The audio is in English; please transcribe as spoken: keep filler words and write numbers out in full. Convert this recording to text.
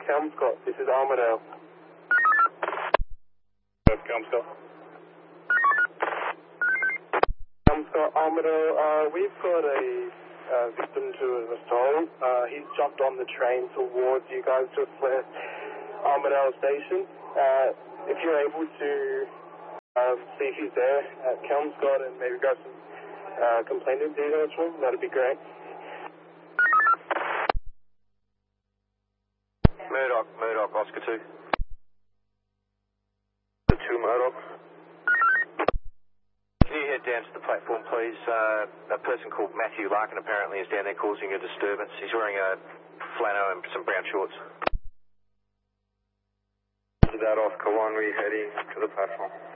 Kelmscott, this is Armadale. Kelmscott. Kelmscott, Armadale, uh, we've got a uh, victim to an assault. Uh, he's jumped on the train towards you guys to Flare Armadale Station. Uh, if you're able to um, see if he's there at Kelmscott and maybe grab some uh, complainant details from him, that'd be great. Murdoch, Murdoch, Oscar two. The two Murdoch. Can you head down to the platform, please? Uh, a person called Matthew Larkin apparently is down there causing a disturbance. He's wearing a flannel and some brown shorts. That off Kawan, we're heading to the platform.